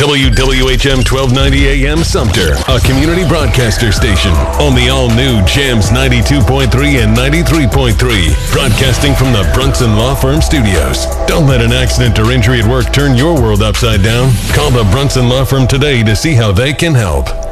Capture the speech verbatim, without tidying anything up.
W W H M twelve ninety A M Sumter, a community broadcaster station on the all-new Jams ninety-two point three and ninety-three point three, broadcasting from the Brunson Law Firm Studios. Don't let an accident or injury at work turn your world upside down. Call the Brunson Law Firm today to see how they can help.